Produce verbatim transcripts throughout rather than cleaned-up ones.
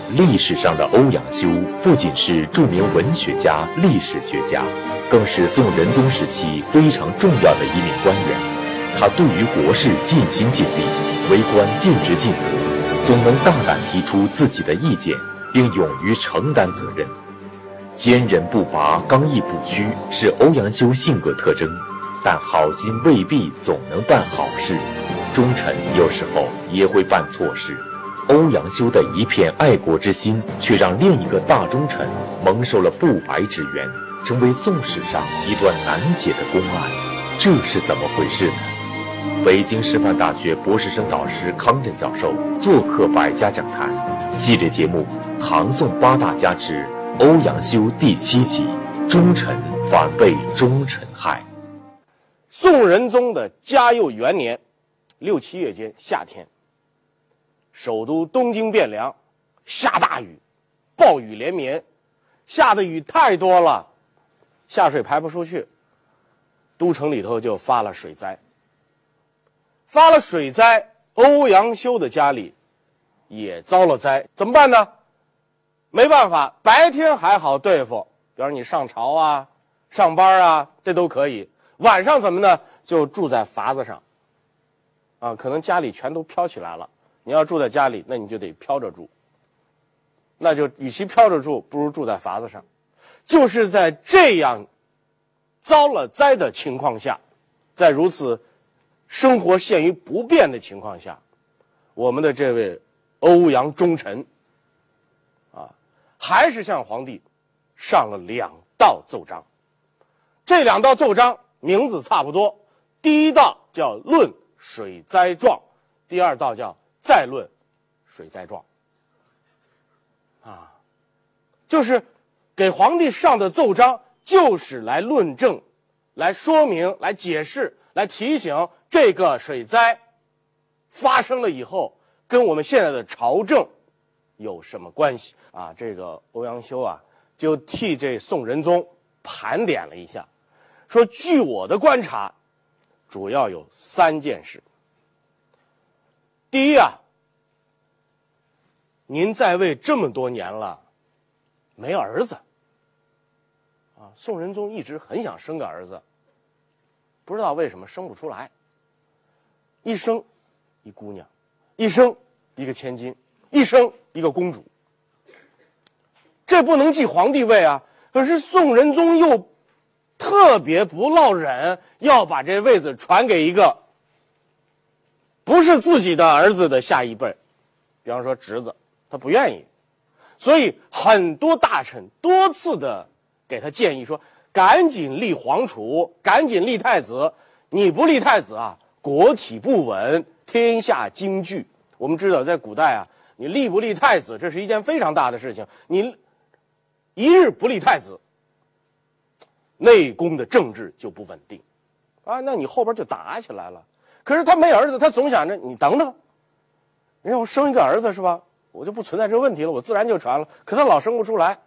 历史上的欧阳修不仅是著名文学家、历史学家，更是宋仁宗时期非常重要的一名官员。他对于国事尽心尽力，为官尽职尽责，总能大胆提出自己的意见，并勇于承担责任。坚韧不拔、刚毅不屈是欧阳修性格特征，但好心未必总能办好事，忠臣有时候也会办错事。欧阳修的一片爱国之心，却让另一个大忠臣蒙受了不白之冤，成为宋史上一段难解的公案。这是怎么回事呢？北京师范大学博士生导师康震教授做客百家讲坛系列节目《唐宋八大家之欧阳修》第七集：忠臣反被忠臣害。 宋仁宗的嘉佑元年六七月间夏天，首都东京汴梁下大雨，暴雨连绵，下的雨太多了，下水排不出去，都城里头就发了水灾。发了水灾，欧阳修的家里也遭了灾，怎么办呢？没办法，白天还好对付，比方说你上朝啊、上班啊，这都可以。晚上怎么呢？就住在筏子上，啊，可能家里全都飘起来了。你要住在家里，那你就得飘着住。那就与其飘着住，不如住在筏子上。就是在这样遭了灾的情况下，在如此生活陷于不便的情况下，我们的这位欧阳忠臣啊，还是向皇帝上了两道奏章。这两道奏章名字差不多，第一道叫论水灾状，第二道叫再论水灾状。啊，就是给皇帝上的奏章，就是来论证、来说明、来解释、来提醒这个水灾发生了以后，跟我们现在的朝政有什么关系啊？这个欧阳修啊，就替这宋仁宗盘点了一下，说据我的观察，主要有三件事。第一啊，您在位这么多年了，没儿子啊。宋仁宗一直很想生个儿子，不知道为什么生不出来。一生一姑娘，一生一个千金，一生一个公主，这不能继皇帝位啊。可是宋仁宗又特别不落忍，要把这位子传给一个不是自己的儿子的下一辈，比方说侄子，他不愿意。所以很多大臣多次的给他建议说，赶紧立皇储，赶紧立太子，你不立太子啊，国体不稳，天下惊惧。我们知道在古代啊，你立不立太子，这是一件非常大的事情。你一日不立太子，内宫的政治就不稳定啊，那你后边就打起来了。可是他没儿子，他总想着你等等，你让我生一个儿子是吧，我就不存在这个问题了，我自然就传了。可他老生不出来，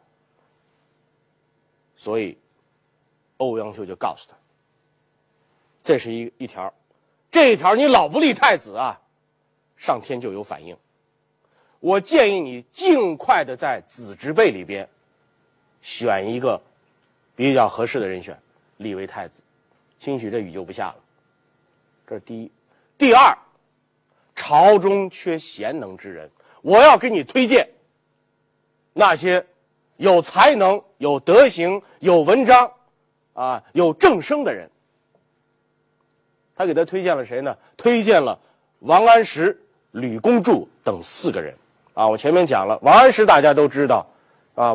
所以欧阳修就告诉他，这是一一条，这一条你老不立太子啊，上天就有反应。我建议你尽快的在子侄辈里边选一个比较合适的人选立为太子，兴许这雨就不下了。这是第一。第二，朝中缺贤能之人，我要给你推荐那些有才能、有德行、有文章啊、有正声的人。他给他推荐了谁呢？推荐了王安石、吕公著等四个人啊。我前面讲了，王安石大家都知道